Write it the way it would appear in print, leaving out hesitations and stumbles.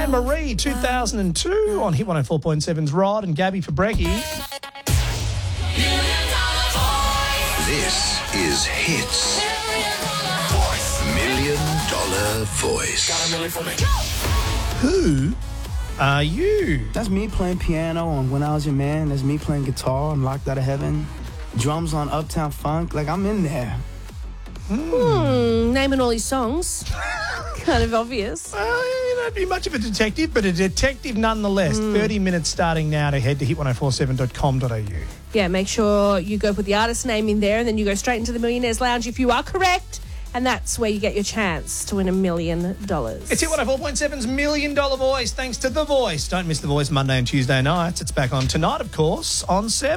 Marie, 2002 on Hit 104.7's Rod and Gabby for Brekkie. This is Hits. $1 Million Voice. Who are you? That's me playing piano on When I Was Your Man. That's me playing guitar on Locked Out of Heaven. Drums on Uptown Funk. Like, I'm in there. Naming all his songs. Kind of obvious. You don't be much of a detective, but a detective nonetheless. 30 minutes starting now to head to hit1047.com.au. Yeah, make sure you go put the artist name in there and then you go straight into the Millionaires Lounge if you are correct. And that's where you get your chance to win $1 million. It's Hit 104.7's $1 Million Voice, thanks to The Voice. Don't miss The Voice Monday and Tuesday nights. It's back on tonight, of course, on 7.